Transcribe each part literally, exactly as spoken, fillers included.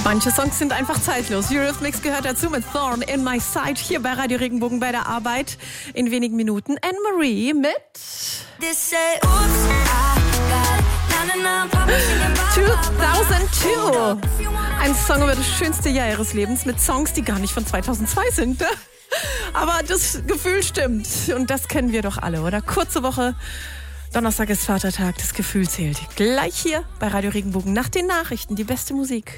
Manche Songs sind einfach zeitlos. Eurythmics gehört dazu mit Thorn in My Side hier bei Radio Regenbogen bei der Arbeit. In wenigen Minuten Anne-Marie mit zweitausendzwei. Ein Song über das schönste Jahr ihres Lebens mit Songs, die gar nicht von zweitausendzwei sind. Aber das Gefühl stimmt. Und das kennen wir doch alle, oder? Kurze Woche. Donnerstag ist Vatertag, das Gefühl zählt. Gleich hier bei Radio Regenbogen nach den Nachrichten, die beste Musik.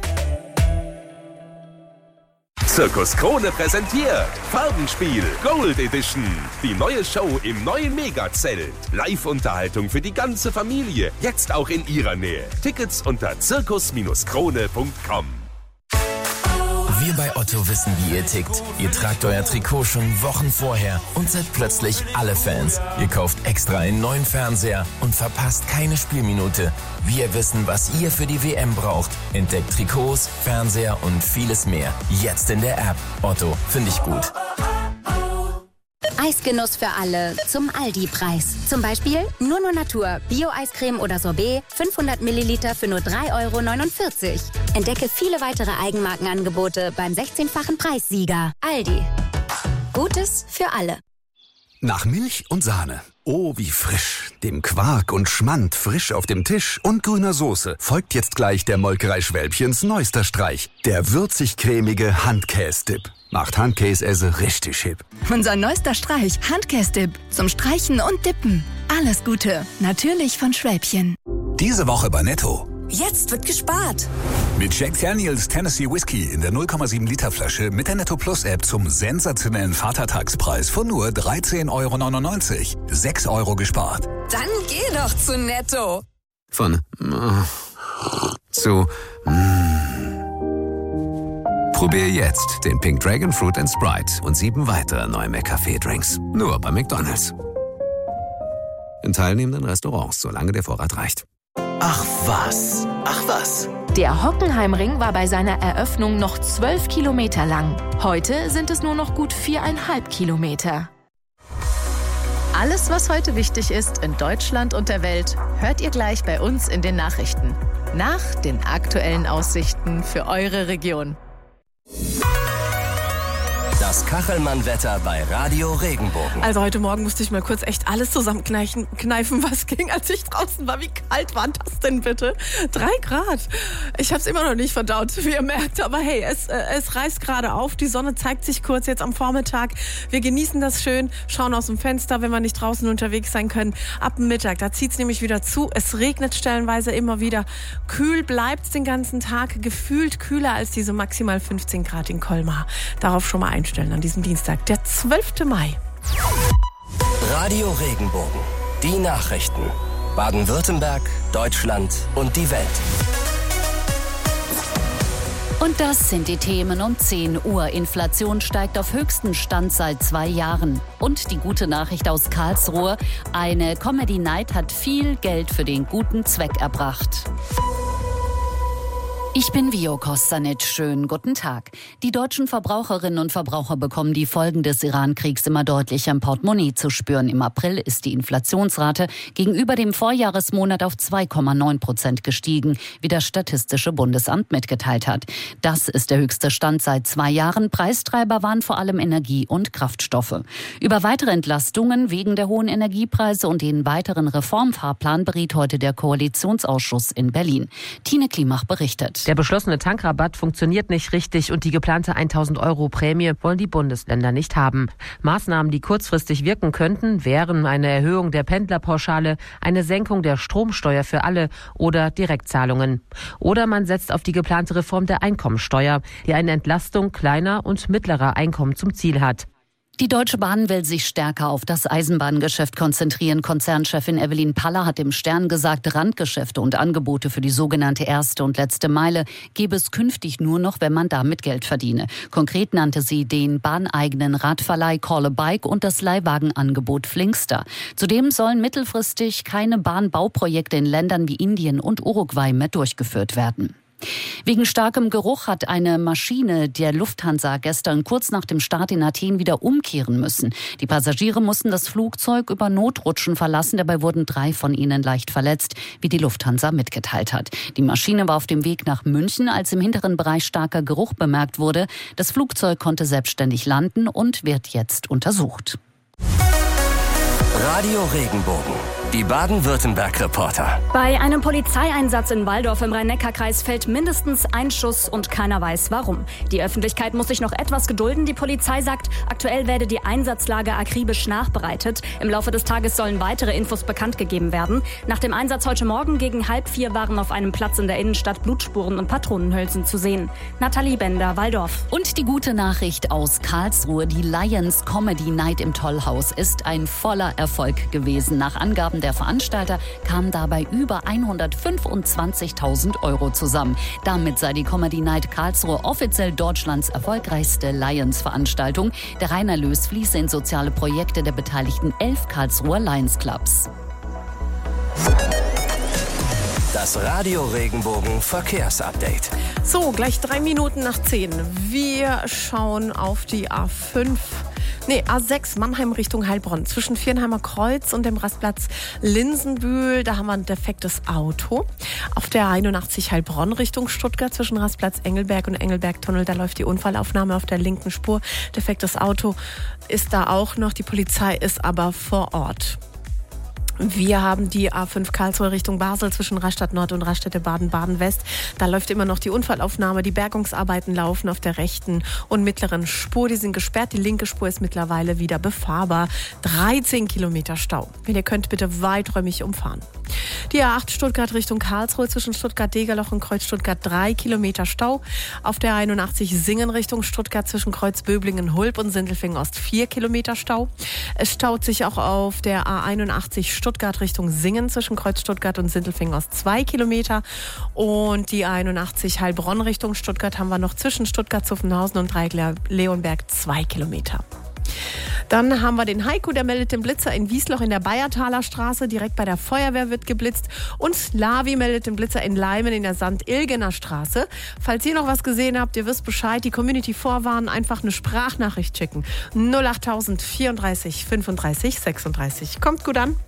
Zirkus Krone präsentiert Farbenspiel Gold Edition. Die neue Show im neuen Megazelt. Live-Unterhaltung für die ganze Familie. Jetzt auch in ihrer Nähe. Tickets unter zirkus krone punkt com. Wir bei Otto wissen, wie ihr tickt. Ihr tragt euer Trikot schon Wochen vorher und seid plötzlich alle Fans. Ihr kauft extra einen neuen Fernseher und verpasst keine Spielminute. Wir wissen, was ihr für die W M braucht. Entdeckt Trikots, Fernseher und vieles mehr. Jetzt in der App. Otto, finde ich gut. Eisgenuss für alle zum Aldi-Preis. Zum Beispiel Nunu Natur, Bio-Eiscreme oder Sorbet, fünfhundert Milliliter für nur drei Euro neunundvierzig. Entdecke viele weitere Eigenmarkenangebote beim sechzehnfachen Preissieger. Aldi. Gutes für alle. Nach Milch und Sahne. Oh, wie frisch. Dem Quark und Schmand frisch auf dem Tisch und grüner Soße folgt jetzt gleich der Molkerei Schwälbchens neuester Streich. Der würzig-cremige Handkäse-Dip. Macht Handkäse richtig hip. Unser neuester Streich, Handkäse-Dip. Zum Streichen und Dippen. Alles Gute. Natürlich von Schwälbchen. Diese Woche bei Netto. Jetzt wird gespart. Mit Jack Daniels Tennessee Whiskey in der null Komma sieben Liter Flasche mit der Netto Plus App zum sensationellen Vatertagspreis von nur dreizehn Euro neunundneunzig. sechs Euro gespart. Dann geh doch zu Netto. Von äh, zu mm. Probier jetzt den Pink Dragon Fruit and Sprite und sieben weitere neue McCafé-Drinks. Nur bei McDonald's. In teilnehmenden Restaurants, solange der Vorrat reicht. Ach was, ach was. Der Hockenheimring war bei seiner Eröffnung noch zwölf Kilometer lang. Heute sind es nur noch gut viereinhalb Kilometer. Alles, was heute wichtig ist in Deutschland und der Welt, hört ihr gleich bei uns in den Nachrichten. Nach den aktuellen Aussichten für eure Region. Das Kachelmann-Wetter bei Radio Regenbogen. Also heute Morgen musste ich mal kurz echt alles zusammenkneifen, kneifen, was ging, als ich draußen war. Wie kalt war das denn bitte? Drei Grad. Ich habe es immer noch nicht verdaut, wie ihr merkt. Aber hey, es, äh, es reißt gerade auf. Die Sonne zeigt sich kurz jetzt am Vormittag. Wir genießen das schön, schauen aus dem Fenster, wenn wir nicht draußen unterwegs sein können. Ab dem Mittag, da zieht es nämlich wieder zu. Es regnet stellenweise immer wieder. Kühl bleibt es den ganzen Tag. Gefühlt kühler als diese maximal fünfzehn Grad in Colmar. Darauf schon mal einstellen an diesem Dienstag, der zwölfte Mai. Radio Regenbogen. Die Nachrichten. Baden-Württemberg, Deutschland und die Welt. Und das sind die Themen um zehn Uhr. Inflation steigt auf höchsten Stand seit zwei Jahren. Und die gute Nachricht aus Karlsruhe. Eine Comedy Night hat viel Geld für den guten Zweck erbracht. Ich bin Vio Kostanic. Schönen guten Tag. Die deutschen Verbraucherinnen und Verbraucher bekommen die Folgen des Iran-Kriegs immer deutlicher im Portemonnaie zu spüren. Im April ist die Inflationsrate gegenüber dem Vorjahresmonat auf zwei Komma neun Prozent gestiegen, wie das Statistische Bundesamt mitgeteilt hat. Das ist der höchste Stand seit zwei Jahren. Preistreiber waren vor allem Energie und Kraftstoffe. Über weitere Entlastungen wegen der hohen Energiepreise und den weiteren Reformfahrplan beriet heute der Koalitionsausschuss in Berlin. Tine Klimach berichtet. Der beschlossene Tankrabatt funktioniert nicht richtig und die geplante tausend Euro Prämie wollen die Bundesländer nicht haben. Maßnahmen, die kurzfristig wirken könnten, wären eine Erhöhung der Pendlerpauschale, eine Senkung der Stromsteuer für alle oder Direktzahlungen. Oder man setzt auf die geplante Reform der Einkommensteuer, die eine Entlastung kleiner und mittlerer Einkommen zum Ziel hat. Die Deutsche Bahn will sich stärker auf das Eisenbahngeschäft konzentrieren. Konzernchefin Evelyn Paller hat im Stern gesagt, Randgeschäfte und Angebote für die sogenannte erste und letzte Meile gäbe es künftig nur noch, wenn man damit Geld verdiene. Konkret nannte sie den bahneigenen Radverleih Call a Bike und das Leihwagenangebot Flinkster. Zudem sollen mittelfristig keine Bahnbauprojekte in Ländern wie Indien und Uruguay mehr durchgeführt werden. Wegen starkem Geruch hat eine Maschine der Lufthansa gestern kurz nach dem Start in Athen wieder umkehren müssen. Die Passagiere mussten das Flugzeug über Notrutschen verlassen. Dabei wurden drei von ihnen leicht verletzt, wie die Lufthansa mitgeteilt hat. Die Maschine war auf dem Weg nach München, als im hinteren Bereich starker Geruch bemerkt wurde. Das Flugzeug konnte selbstständig landen und wird jetzt untersucht. Radio Regenbogen, die Baden-Württemberg-Reporter. Bei einem Polizeieinsatz in Walldorf im Rhein-Neckar-Kreis fällt mindestens ein Schuss und keiner weiß warum. Die Öffentlichkeit muss sich noch etwas gedulden. Die Polizei sagt, aktuell werde die Einsatzlage akribisch nachbereitet. Im Laufe des Tages sollen weitere Infos bekannt gegeben werden. Nach dem Einsatz heute Morgen gegen halb vier waren auf einem Platz in der Innenstadt Blutspuren und Patronenhülsen zu sehen. Nathalie Bender, Walldorf. Und die gute Nachricht aus Karlsruhe. Die Lions Comedy Night im Tollhaus ist ein voller Erfolg gewesen. Nach Angaben der Veranstalter kamen dabei über hundertfünfundzwanzigtausend Euro zusammen. Damit sei die Comedy Night Karlsruhe offiziell Deutschlands erfolgreichste Lions-Veranstaltung. Der Reinerlös fließe in soziale Projekte der beteiligten elf Karlsruher Lions Clubs. Das Radio Regenbogen Verkehrsupdate. So, gleich drei Minuten nach zehn. Wir schauen auf die A fünf. Nee, A sechs Mannheim Richtung Heilbronn. Zwischen Viernheimer Kreuz und dem Rastplatz Linsenbühl, da haben wir ein defektes Auto. Auf der einundachtzig Heilbronn Richtung Stuttgart zwischen Rastplatz Engelberg und Engelbergtunnel, da läuft die Unfallaufnahme auf der linken Spur. Defektes Auto ist da auch noch, die Polizei ist aber vor Ort. Wir haben die A fünf Karlsruhe Richtung Basel zwischen Rastatt Nord und Raststätte Baden-Baden-West. Da läuft immer noch die Unfallaufnahme. Die Bergungsarbeiten laufen auf der rechten und mittleren Spur. Die sind gesperrt. Die linke Spur ist mittlerweile wieder befahrbar. dreizehn Kilometer Stau. Wenn ihr könnt, bitte weiträumig umfahren. Die A acht Stuttgart Richtung Karlsruhe zwischen Stuttgart-Degerloch und Kreuz Stuttgart drei Kilometer Stau. Auf der einundachtzig Singen Richtung Stuttgart zwischen Kreuz Böblingen-Hulb und Sindelfingen-Ost vier Kilometer Stau. Es staut sich auch auf der A einundachtzig Stuttgart Richtung Singen zwischen Kreuz Stuttgart und Sindelfingen-Ost zwei Kilometer. Und die A einundachtzig Heilbronn Richtung Stuttgart haben wir noch zwischen Stuttgart-Zuffenhausen und Dreieck-Leonberg zwei Kilometer. Dann haben wir den Heiko, der meldet den Blitzer in Wiesloch in der Bayertaler Straße. Direkt bei der Feuerwehr wird geblitzt. Und Slavi meldet den Blitzer in Leimen in der Sankt-Ilgener Straße. Falls ihr noch was gesehen habt, ihr wisst Bescheid, die Community vorwarnen, einfach eine Sprachnachricht schicken. null achttausend vierunddreißig fünfunddreißig sechsunddreißig. Kommt gut an.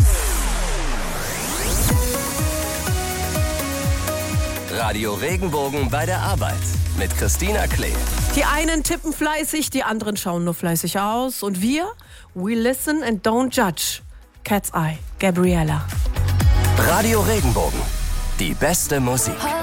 Radio Regenbogen bei der Arbeit mit Christina Klee. Die einen tippen fleißig, die anderen schauen nur fleißig aus. Und wir, we listen and don't judge. Cat's Eye, Gabriella. Radio Regenbogen, die beste Musik.